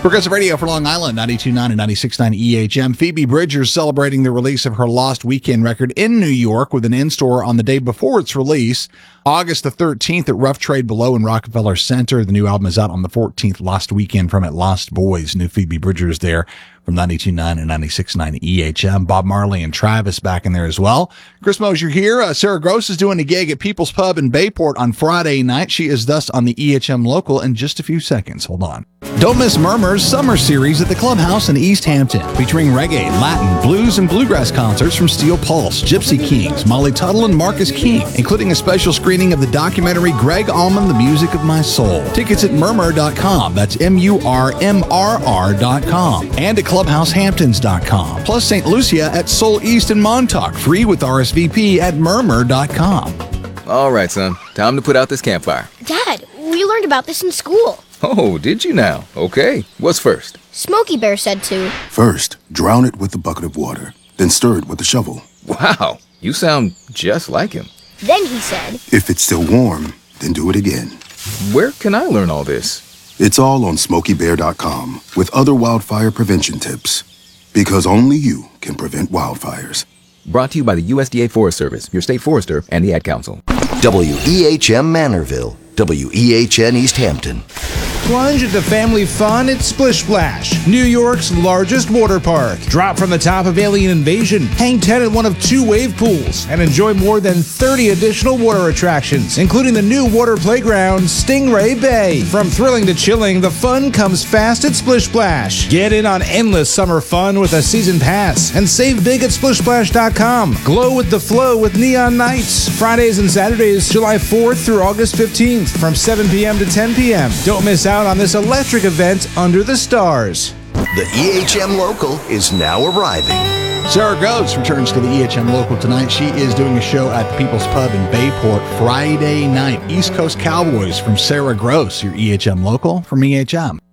Progressive Radio for Long Island, 92.9 and 96.9 EHM. Phoebe Bridgers celebrating the release of her Lost Weekend record in New York with an in-store on the day before its release, August the 13th at Rough Trade Below in Rockefeller Center. The new album is out on the 14th, Lost Weekend from At Lost Boys. New Phoebe Bridgers there from 92.9 and 96.9 EHM. Bob Marley and Travis back in there as well. Chris Mosier here. Sarah Gross is doing a gig at People's Pub in Bayport on Friday night. She is thus on the EHM Local in just a few seconds. Hold on. Don't miss Murmur's summer series at the Clubhouse in East Hampton, featuring reggae, Latin, blues, and bluegrass concerts from Steel Pulse, Gypsy Kings, Molly Tuttle, and Marcus King, including a special screening of the documentary Greg Allman, The Music of My Soul. Tickets at murmur.com. That's MURMRR.com. And at clubhousehamptons.com. Plus St. Lucia at Soul East in Montauk, free with RSVP at murmur.com. All right, son. Time to put out this campfire. Dad, we learned about this in school. Oh, did you now? Okay. What's first? Smokey Bear said to. First, drown it with a bucket of water, then stir it with a shovel. Wow, you sound just like him. Then he said, If it's still warm, then do it again. Where can I learn all this? It's all on SmokeyBear.com with other wildfire prevention tips. Because only you can prevent wildfires. Brought to you by the USDA Forest Service, your state forester, and the Ad Council. WEHM Manorville, WEHN East Hampton. Plunge into family fun at Splish Splash, New York's largest water park. Drop from the top of Alien Invasion, hang 10 in one of 2 wave pools, and enjoy more than 30 additional water attractions, including the new water playground, Stingray Bay. From thrilling to chilling, the fun comes fast at Splish Splash. Get in on endless summer fun with a season pass, and save big at SplishSplash.com. Glow with the flow with Neon Nights. Fridays and Saturdays, July 4th through August 15th, from 7 p.m. to 10 p.m. Don't miss out on this electric event under the stars. The EHM Local is now arriving. Sarah Gross returns to the EHM Local tonight. She is doing a show at the People's Pub in Bayport Friday night. East Coast Cowboys from Sarah Gross, your EHM Local from EHM.